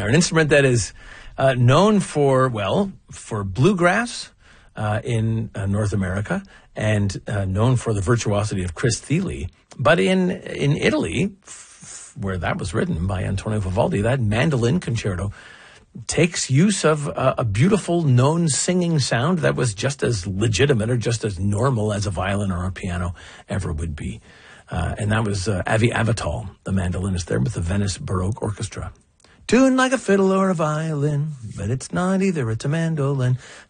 an instrument that is known for bluegrass in North America, and known for the virtuosity of Chris Thile. But in Italy, where that was written by Antonio Vivaldi, that mandolin concerto takes use of a beautiful known singing sound that was just as legitimate or just as normal as a violin or a piano ever would be. And that was Avi Avital, the mandolinist there with the Venice Baroque Orchestra. Tuned like a fiddle or a violin, but it's not either, it's a mandolin.